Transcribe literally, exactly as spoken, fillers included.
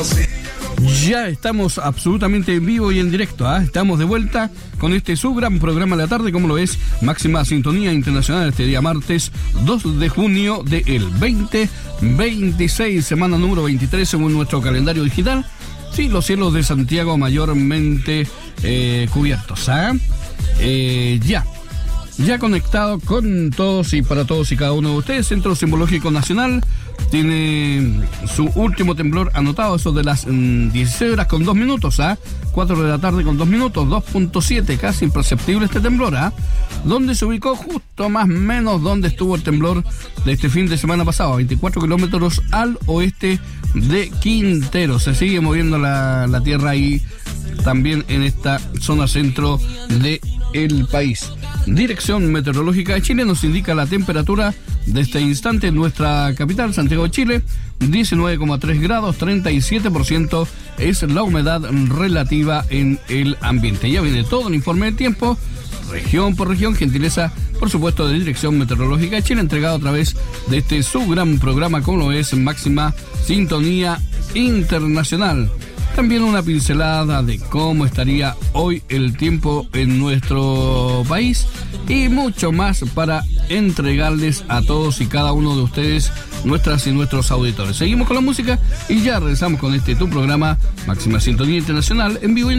Ya estamos absolutamente en vivo y en directo, ¿eh? Estamos de vuelta con este su gran programa de la tarde, como lo es Máxima Sintonía Internacional, este día martes dos de junio del veinte veintiséis, semana número veintitrés según nuestro calendario digital. Sí, los cielos de Santiago mayormente eh, cubiertos, ¿ah? ¿eh? Eh, ya. Ya conectado con todos y para todos y cada uno de ustedes, Centro Sismológico Nacional tiene su último temblor anotado, eso de las mmm, dieciséis horas con dos minutos, ¿ah? ¿eh? cuatro de la tarde con dos minutos, dos punto siete, casi imperceptible este temblor, ¿ah? ¿eh? Donde se ubicó justo más o menos donde estuvo el temblor de este fin de semana pasado, a veinticuatro kilómetros al oeste de Quintero. Se sigue moviendo la, la tierra ahí también en esta zona centro del país. Dirección Meteorológica de Chile nos indica la temperatura de este instante en nuestra capital, Santiago de Chile, diecinueve coma tres grados, treinta y siete por ciento es la humedad relativa en el ambiente. Ya viene todo el informe del tiempo, región por región, gentileza, por supuesto, de Dirección Meteorológica de Chile, entregado a través de este su gran programa, como lo es Máxima Sintonía Internacional. También una pincelada de cómo estaría hoy el tiempo en nuestro país y mucho más para entregarles a todos y cada uno de ustedes, nuestras y nuestros auditores. Seguimos con la música y ya regresamos con este tu programa Máxima Sintonía Internacional en vivo.